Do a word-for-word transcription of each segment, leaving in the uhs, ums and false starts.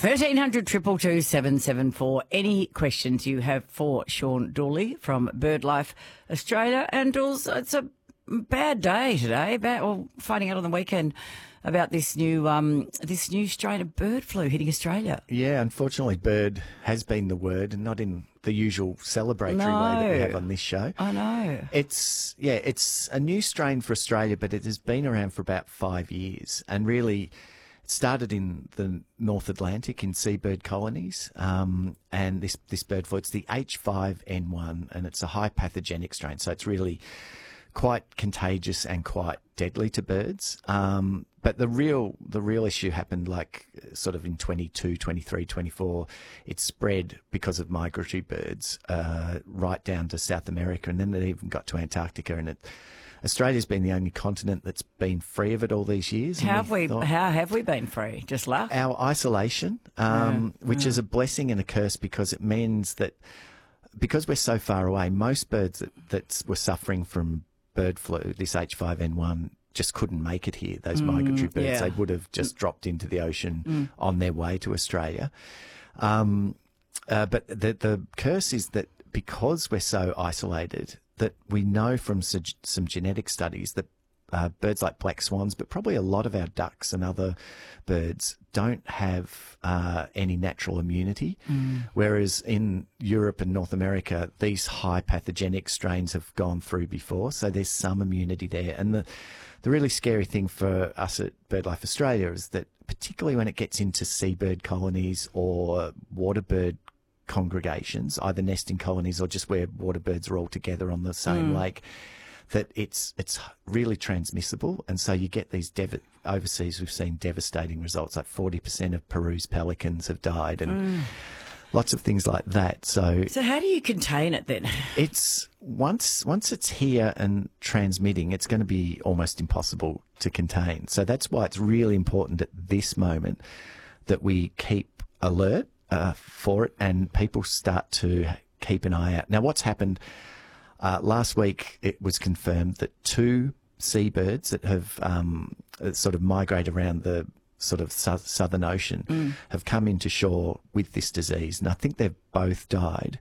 thirteen hundred, two two two, seven seven four. Any questions you have for Sean Dooley from BirdLife Australia. And also, it's a bad day today, bad, well, finding out on the weekend about this new um, this new strain of bird flu hitting Australia. Yeah, unfortunately, bird has been the word, and not in the usual celebratory No. way that we have on this show. I know. It's, yeah, it's a new strain for Australia, but it has been around for about five years. And really, it started in the North Atlantic in seabird colonies. Um, and this, this bird flu, it's the H five N one, and it's a high pathogenic strain. So it's really quite contagious and quite deadly to birds. Um, but the real the real issue happened like sort of in twenty-two, twenty-three, twenty-four. It spread because of migratory birds uh, right down to South America, and then it even got to Antarctica. And it, Australia's been the only continent that's been free of it all these years. How have we, thought, how have we been free? Just luck? Our isolation, um, Yeah, which yeah. is a blessing and a curse, because it means that because we're so far away, most birds that, that were suffering from bird flu, this H five N one, just couldn't make it here. Those migratory birds, yeah. they would have just dropped into the ocean on their way to Australia. Um, uh, but the, the curse is that because we're so isolated, that we know from some, some genetic studies that uh, birds like black swans, but probably a lot of our ducks and other birds don't have uh, any natural immunity. Mm. Whereas in Europe and North America, these high pathogenic strains have gone through before. So there's some immunity there. And the, the really scary thing for us at BirdLife Australia is that particularly when it gets into seabird colonies or waterbird congregations, either nesting colonies or just where water birds are all together on the same mm. lake, that it's it's really transmissible. And so you get these dev- overseas, we've seen devastating results, like forty percent of Peru's pelicans have died, and mm. lots of things like that. So So how do you contain it then? it's once once it's here and transmitting, it's going to be almost impossible to contain. So that's why it's really important at this moment that we keep alert uh, for it, and people start to keep an eye out. Now, what's happened? Uh, last week, it was confirmed that two seabirds that have um, sort of migrated around the sort of su- Southern Ocean mm. have come into shore with this disease, and I think they've both died.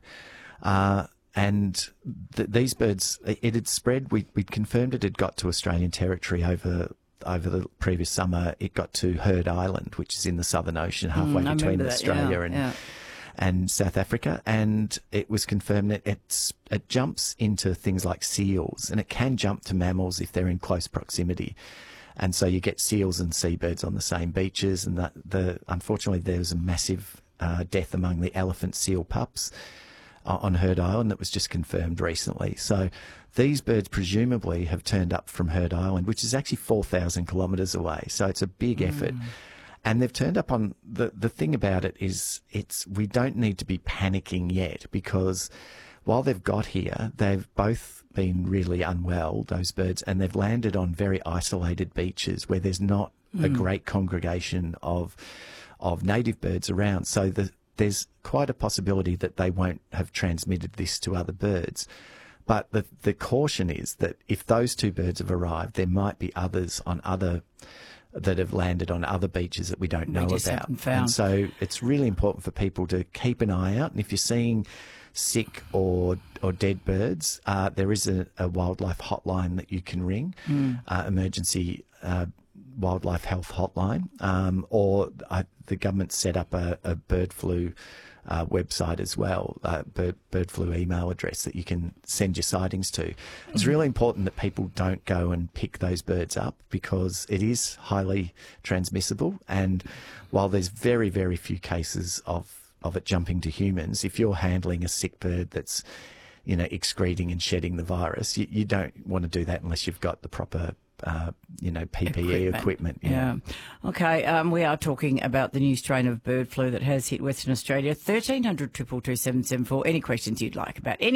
Uh, and th- these birds, it, it had spread. We we confirmed it had got to Australian territory over over the previous summer. It got to Heard Island, which is in the Southern Ocean, halfway mm, between that, Australia yeah, and. Yeah. and South Africa, and it was confirmed that it's, it jumps into things like seals, and it can jump to mammals if they're in close proximity. And so you get seals and seabirds on the same beaches, and that the unfortunately there was a massive uh, death among the elephant seal pups uh, on Heard Island that was just confirmed recently. So these birds presumably have turned up from Heard Island, which is actually four thousand kilometres away. So it's a big mm. effort. And they've turned up on the, the thing about it is it's, we don't need to be panicking yet, because while they've got here, they've both been really unwell, those birds, and they've landed on very isolated beaches where there's not mm. a great congregation of, of native birds around. So the, there's quite a possibility that they won't have transmitted this to other birds. But the, the caution is that if those two birds have arrived, there might be others on other that have landed on other beaches that we don't know we just about. haven't found. And so it's really important for people to keep an eye out. And if you're seeing sick or or dead birds, uh, there is a, a wildlife hotline that you can ring, mm. uh, emergency uh, wildlife health hotline, um, or uh, the government set up a, a bird flu Uh, website as well, uh, bird, bird flu email address that you can send your sightings to. It's really important that people don't go and pick those birds up, because it is highly transmissible. And while there's very, very few cases of, of it jumping to humans, if you're handling a sick bird that's, you know, excreting and shedding the virus, you, you don't want to do that unless you've got the proper Uh, you know, P P E equipment. equipment yeah. yeah. Okay. Um, we are talking about the new strain of bird flu that has hit Western Australia. thirteen hundred, two two two, seven seven four. Any questions you'd like about any